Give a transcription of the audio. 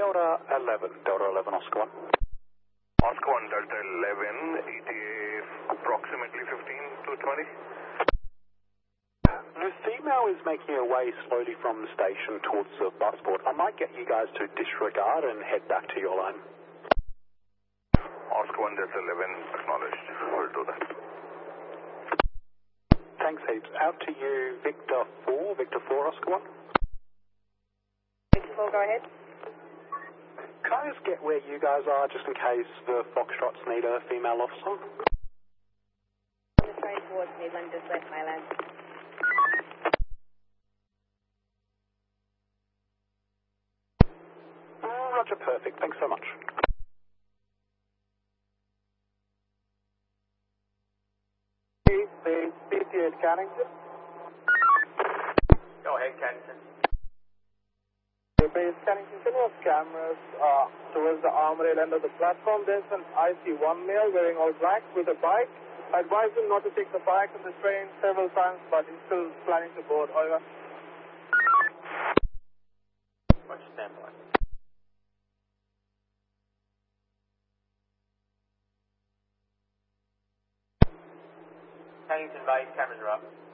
Delta 11, Oscar 1. Oscar 1, Delta 11, ETA approximately 15 to 20. The female is making her way slowly from the station towards the busport. I might get you guys to disregard and head back to your line. Oscar 1, Delta 11, acknowledged. We'll do that. Thanks heaps. Out to you, Victor 4, Oscar 1. Victor 4, go ahead. Can I just get where you guys are, just in case the Foxtrots need a female officer? Just going towards Midland, just left Highland. Roger, perfect. Thanks so much. PTA Carrington. Go ahead, Carrington. Base Carrington, can you have cameras towards the arm rail end of the platform? There's an IC1 male wearing all black with a bike. I advised him not to take the bike on the train several times, but he's still planning to board. Over. Watch standby. Carrington Bay, cameras are up.